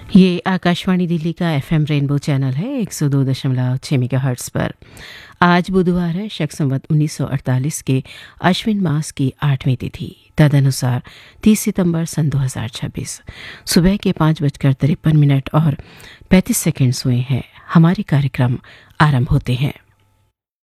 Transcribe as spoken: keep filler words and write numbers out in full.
ये आकाशवाणी दिल्ली का FM rainbow channel है एक सौ दो दशमलव छह मेगाहर्ट्ज पर। आज बुधवार है, शक संवत उन्नीस सौ अड़तालीस के अश्विन मास की आठवीं तिथि, तदनुसार तीस सितंबर सन दो हज़ार छब्बीस। सुबह के पाँच बजकर तिरपन मिनट और पैंतीस सेकंड हुए हैं। हमारे कार्यक्रम आरंभ होते हैं।